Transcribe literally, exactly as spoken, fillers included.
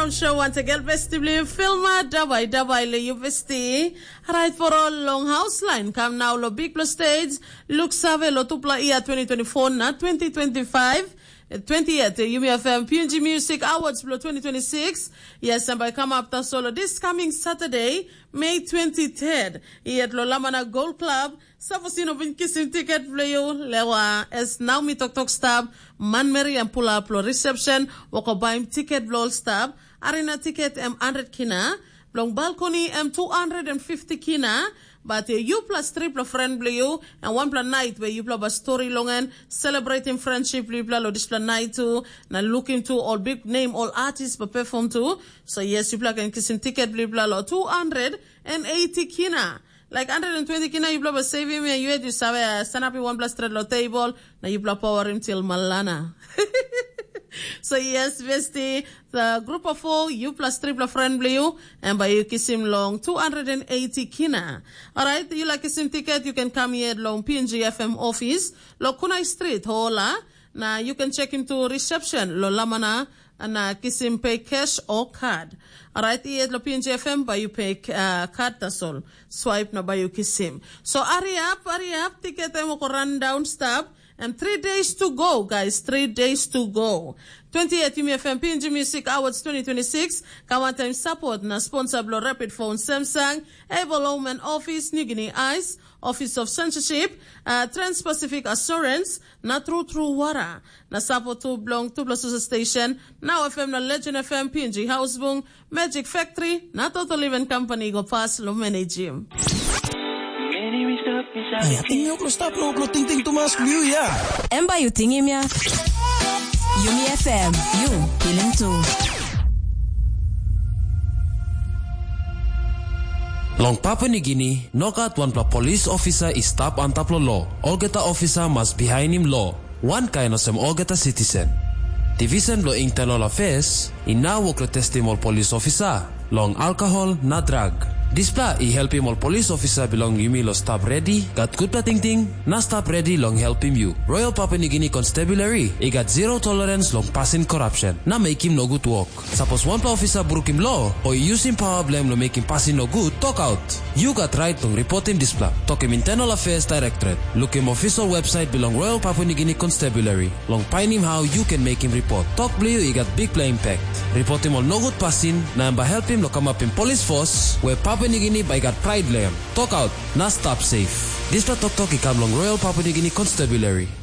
Round Show once again vestibly filma dabay dabay le you vesti right for all long house line come now lo big plus stage look save lo tupla ia twenty twenty-four na twenty twenty-five twentieth U M F M P N G Music Awards Blow twenty twenty-six. Yes, and by come up to solo this coming Saturday, May twenty-third, at Lolamana Gold Club. Safosino bin kissing ticket playo lewa as now me talk talk stab man Mary and pull up lo reception wako buy ticket blow stab arena ticket m one hundred kina long balcony m two hundred fifty kina. But uh, you plus three plus friend play you and one plus night where you play a story long and celebrating friendship you play this plus night too na looking to all big name all artists but perform too. So yes you play can kissing ticket play play two hundred eighty kina. Like one hundred twenty kina you play save him and you had you sabe stand up in one plus three lo table na you play power him till Malana. So yes, Vesti, the group of four, you plus three plus friend you, and by you kiss him long, two hundred eighty kina. Alright, you like kiss him ticket, you can come here long P N G F M office, lo Kunai Street, hola. Now you can check him to reception, lo lamana, and uh, kiss him pay cash or card. Alright, here lo P N G F M, by you pay uh, card, that's all. Swipe na by you kiss him. So hurry up, hurry up, ticket time will run down, stop. And three days to go, guys. Three days to go. twenty-eighth U M F M P N G Music Awards twenty twenty-six. Kawan time support na sponsor blow Rapid Phone Samsung, Able Home and Office, New Guinea Ice, Office of Censorship, uh, Trans-Pacific Assurance, na True True Water. Na support to belong to Plus Station, Now F M na Legend F M, P N G Houseboom, Magic Factory, na Total Living Company, go pass lo manage. Ay, ating yung stop no upload ting ting tumas view ya. Emba you tingin ya. U M F M, you feeling too. Long Papua New Guinea, nokat one pla police officer is stop on top law. All geta officer must behind him law. One kind of some all geta citizen. Division lo internal affairs, in now work lo testimol police officer. Long alcohol na drug. Displa I help him all police officer belong you me lo stop ready, got good ting ting, na stop ready long help him you. Royal Papua New Guinea Constabulary, I got zero tolerance long passing corruption, na make him no good work. Suppose one officer broke him law, or use him power blame lo make him passing no good, talk out. You got right long report him displa, talk him internal affairs directorate, look him official website belong Royal Papua New Guinea Constabulary, long pine him how you can make him report. Talk blue I got big play impact. Report him all no good passing, na ba help him lo come up in police force, where Papua New Guinea by got pride layam. Talk out, na stop safe. This talk talk I come long Royal Papua New Guinea Constabulary.